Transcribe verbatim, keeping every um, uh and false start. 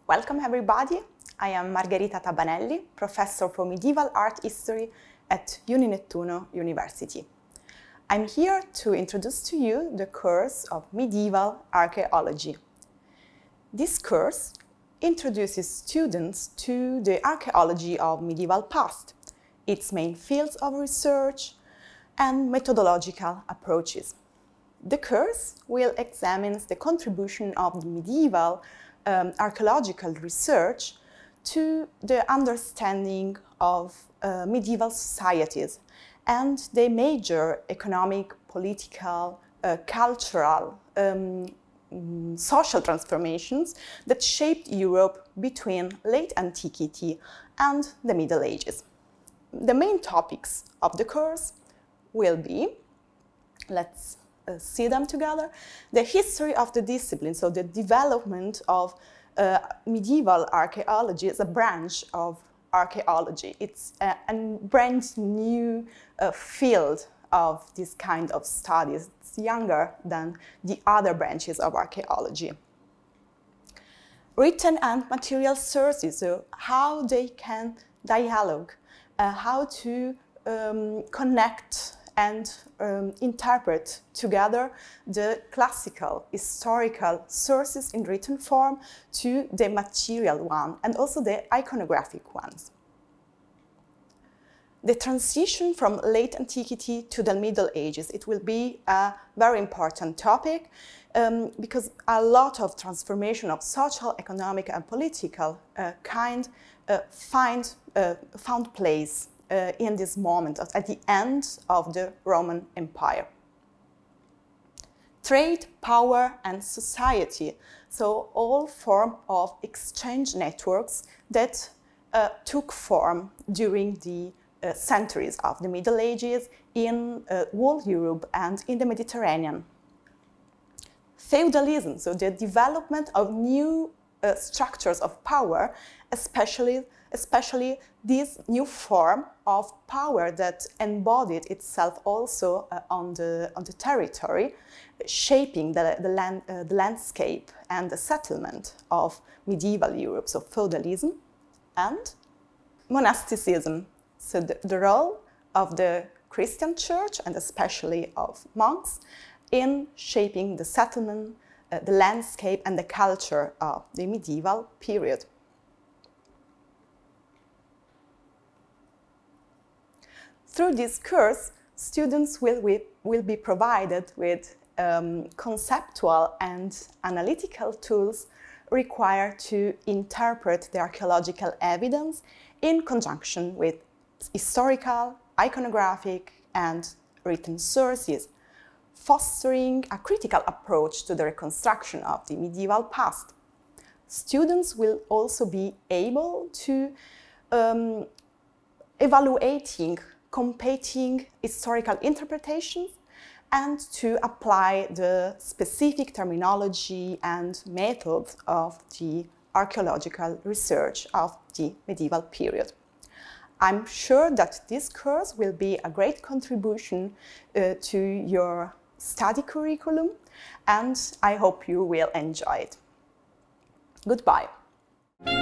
Welcome everybody. I am Margherita Tabanelli, Professor for Medieval Art History at Uninettuno University. I'm here to introduce to you the course of Medieval Archaeology. This course introduces students to the archaeology of medieval past, its main fields of research, and methodological approaches. The course will examine the contribution of the medieval um, archaeological research to the understanding of uh, medieval societies and the major economic, political, uh, cultural, um, mm, social transformations that shaped Europe between late antiquity and the Middle Ages. The main topics of the course will be, let's uh, see them together, the history of the discipline, so the development of uh, medieval archaeology as a branch of archaeology. It's a, a brand new uh, field of this kind of studies. It's younger than the other branches of archaeology. Written and material sources, so how they can dialogue, uh, how to um, connect and um, interpret together the classical, historical sources in written form to the material one and also the iconographic ones. The transition from late antiquity to the Middle Ages, it will be a very important topic um, because a lot of transformation of social, economic and political uh, kind uh, find, uh, found place uh, in this moment at the end of the Roman Empire. Trade, power and society, so all form of exchange networks that uh, took form during the Uh, centuries of the Middle Ages in uh, whole Europe and in the Mediterranean. Feudalism, so the development of new uh, structures of power, especially, especially this new form of power that embodied itself also uh, on, the, on the territory, shaping the, the, land, uh, the landscape and the settlement of medieval Europe, so feudalism. And monasticism, so the, the role of the Christian church and especially of monks in shaping the settlement, uh, the landscape and the culture of the medieval period. Through this course, students will, will be provided with um, conceptual and analytical tools required to interpret the archaeological evidence in conjunction with historical, iconographic, and written sources, fostering a critical approach to the reconstruction of the medieval past. Students will also be able to um, evaluating competing historical interpretations and to apply the specific terminology and methods of the archaeological research of the medieval period. I'm sure that this course will be a great contribution uh, to your study curriculum, and I hope you will enjoy it. Goodbye.